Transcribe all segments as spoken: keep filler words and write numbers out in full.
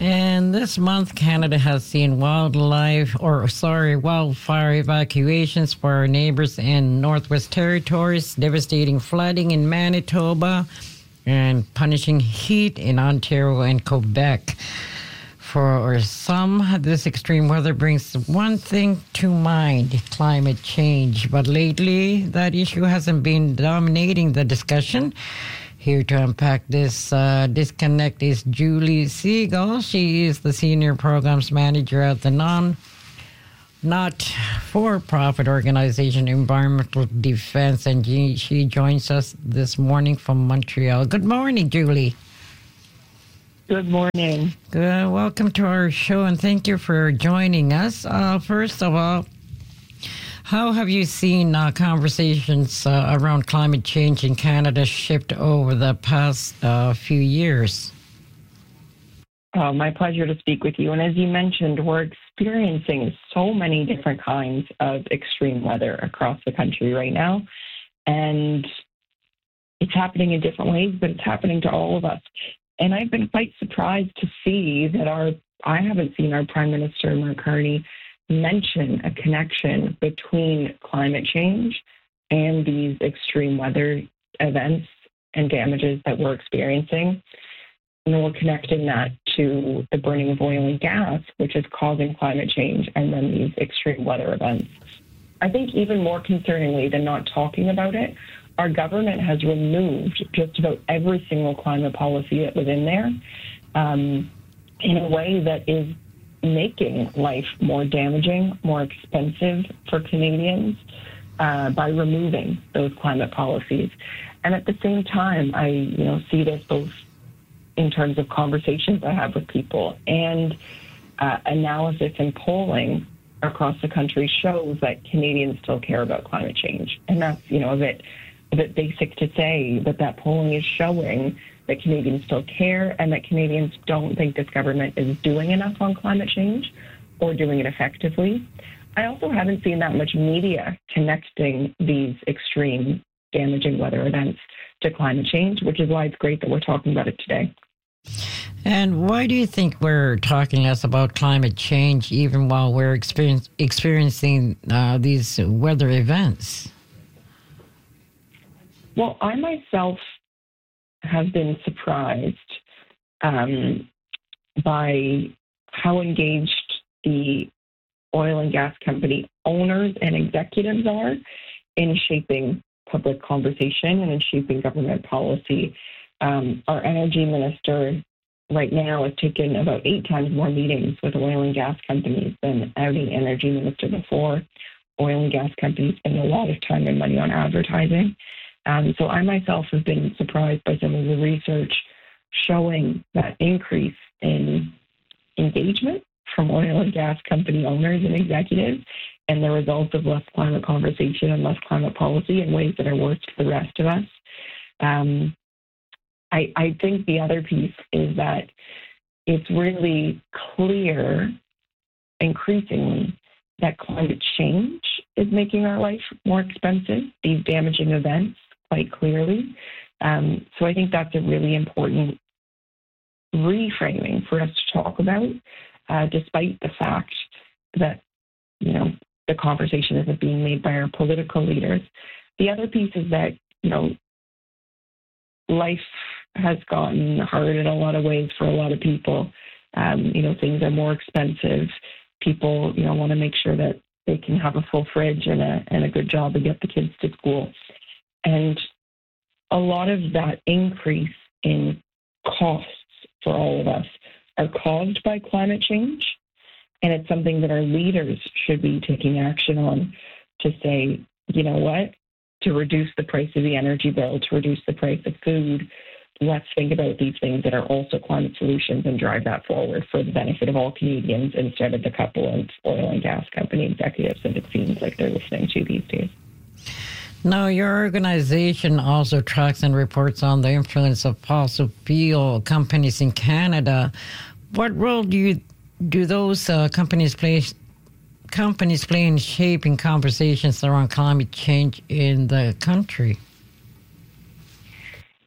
And this month, Canada has seen wildlife, or sorry, wildfire evacuations for our neighbors in Northwest Territories, devastating flooding in Manitoba, and punishing heat in Ontario and Quebec. For some, this extreme weather brings one thing to mind, climate change. But lately, that issue hasn't been dominating the discussion. Here to unpack this uh, disconnect is Julie Siegel. She is the Senior Programs Manager at the non, not-for-profit organization Environmental Defense, and she, she joins us this morning from Montreal. Good morning, Julie. Good morning. Good. Welcome to our show, and thank you for joining us. Uh, first of all, how have you seen uh, conversations uh, around climate change in Canada shift over the past uh, few years? Uh, my pleasure to speak with you. And as you mentioned, we're experiencing so many different kinds of extreme weather across the country right now. And it's happening in different ways, but it's happening to all of us. And I've been quite surprised to see that our, I haven't seen our Prime Minister, Mark Carney, mention a connection between climate change and these extreme weather events and damages that we're experiencing. And we're connecting that to the burning of oil and gas, which is causing climate change, and then these extreme weather events. I think even more concerningly than not talking about it, our government has removed just about every single climate policy that was in there um, in a way that is making life more damaging, more expensive for Canadians uh, by removing those climate policies. And at the same time, I you know see this both in terms of conversations I have with people and uh, analysis and polling across the country shows that Canadians still care about climate change. And that's, you know, a bit, a bit basic to say, but that polling is showing that Canadians still care and that Canadians don't think this government is doing enough on climate change or doing it effectively. I also haven't seen that much media connecting these extreme damaging weather events to climate change, which is why it's great that we're talking about it today. And why do you think we're talking less about climate change even while we're experience, experiencing uh, these weather events? Well, I myself have been surprised um, by how engaged the oil and gas company owners and executives are in shaping public conversation and in shaping government policy. Um, our energy minister right now has taken about eight times more meetings with oil and gas companies than any energy minister before. Oil and gas companies spend a lot of time and money on advertising. Um, so I myself have been surprised by some of the research showing that increase in engagement from oil and gas company owners and executives and the results of less climate conversation and less climate policy in ways that are worse to the rest of us. Um, I, I think the other piece is that it's really clear increasingly that climate change is making our life more expensive, these damaging events, quite clearly. Um, so I think that's a really important reframing for us to talk about, uh, despite the fact that, you know, the conversation isn't being made by our political leaders. The other piece is that, you know, life has gotten hard in a lot of ways for a lot of people. Um, you know, things are more expensive. People, you know, want to make sure that they can have a full fridge and a and a good job and get the kids to school. And a lot of that increase in costs for all of us are caused by climate change. And it's something that our leaders should be taking action on to say, you know what, to reduce the price of the energy bill, to reduce the price of food, let's think about these things that are also climate solutions and drive that forward for the benefit of all Canadians instead of the couple of oil and gas company executives that it seems like they're listening to these days. Now, your organization also tracks and reports on the influence of fossil fuel companies in Canada. What role do you do those uh, companies play companies play in shaping conversations around climate change in the country?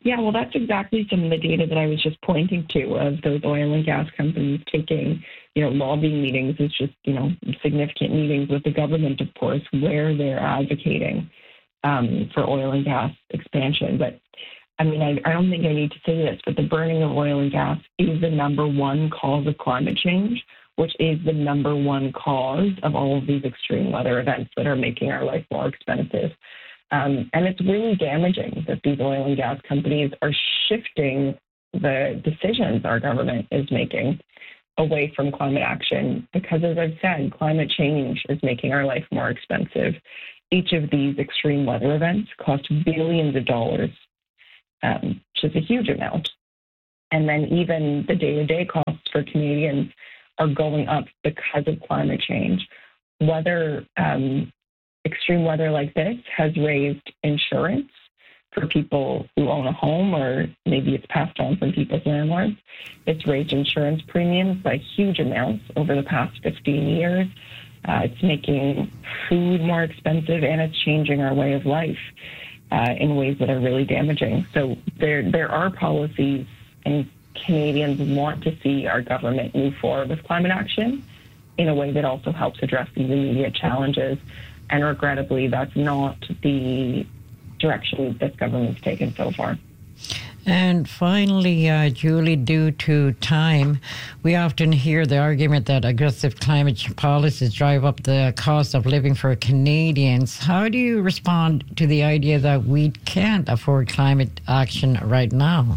Yeah, well, that's exactly some of the data that I was just pointing to of those oil and gas companies taking, you know, lobbying meetings. It's just, you know, significant meetings with the government, of course, where they're advocating um, for oil and gas expansion. But I mean, I, I don't think I need to say this, but the burning of oil and gas is the number one cause of climate change, which is the number one cause of all of these extreme weather events that are making our life more expensive. Um, and it's really damaging that these oil and gas companies are shifting the decisions our government is making away from climate action because, as I've said, climate change is making our life more expensive. Each of these extreme weather events cost billions of dollars, um, which is a huge amount. And then even the day-to-day costs for Canadians are going up because of climate change. Weather, um, extreme weather like this has raised insurance for people who own a home, or maybe it's passed on from people's landlords. It's raised insurance premiums by huge amounts over the past fifteen years. Uh, it's making food more expensive, and it's changing our way of life uh, in ways that are really damaging. So there, there are policies, and Canadians want to see our government move forward with climate action in a way that also helps address these immediate challenges. And regrettably, that's not the direction this government's taken so far. And finally, uh, Julie, due to time, we often hear the argument that aggressive climate policies drive up the cost of living for Canadians. How do you respond to the idea that we can't afford climate action right now?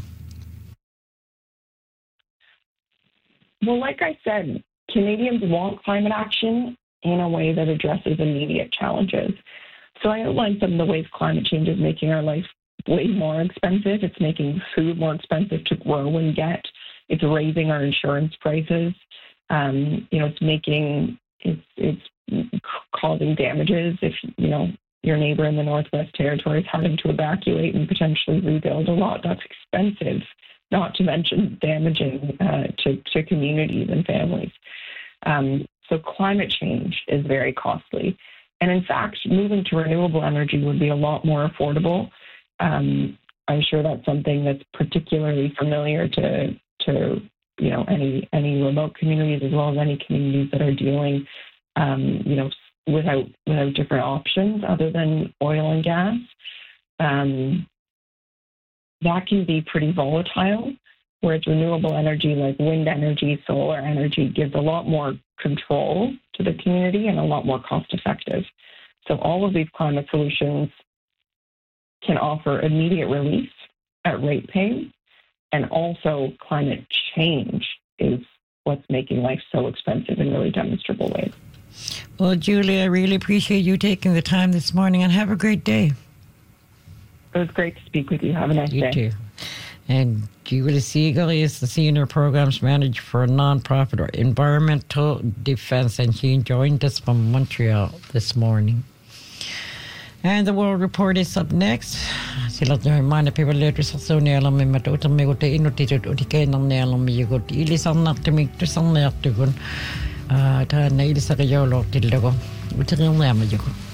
Well, like I said, Canadians want climate action in a way that addresses immediate challenges. So I outlined some of the ways climate change is making our life way more expensive. It's making food more expensive to grow and get. It's raising our insurance prices. Um, you know, it's making, it's, it's causing damages if, you know, your neighbor in the Northwest Territories having to evacuate and potentially rebuild a lot. That's expensive, not to mention damaging uh, to, to communities and families. Um, So climate change is very costly. And in fact, moving to renewable energy would be a lot more affordable. Um, I'm sure that's something that's particularly familiar to, to you know, any any remote communities as well as any communities that are dealing, um, you know, without without different options other than oil and gas. Um, that can be pretty volatile, whereas renewable energy like wind energy, solar energy gives a lot more control to the community and a lot more cost effective. So all of these climate solutions can offer immediate relief at rate paying, and also climate change is what's making life so expensive in really demonstrable ways. Well, Julie, I really appreciate you taking the time this morning, and have a great day. It was great to speak with you. Have a nice you day. You too. And Julie Siegel is the Senior Programs Manager for a nonprofit or Environmental Defense, and she joined us from Montreal this morning. And the World Report is up next. Sila nyo mana people later sa so niya mi matuta mi gote inutitut utikay nang niya mi yugot ilisan nakti mi tusan niya tukun ta na ilisa kayo lo tildo ko utikay niya mi yugot.